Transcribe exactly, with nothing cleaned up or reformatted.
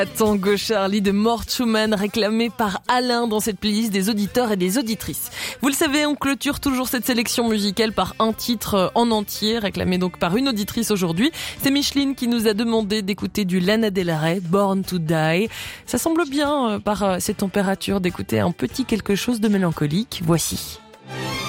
Tango Charlie de Mort Schumann, réclamé par Alain dans cette playlist des auditeurs et des auditrices. Vous le savez, on clôture toujours cette sélection musicale par un titre en entier, réclamé donc par une auditrice aujourd'hui. C'est Micheline qui nous a demandé d'écouter du Lana Del Rey, Born to Die. Ça semble bien, par ces températures, d'écouter un petit quelque chose de mélancolique. Voici.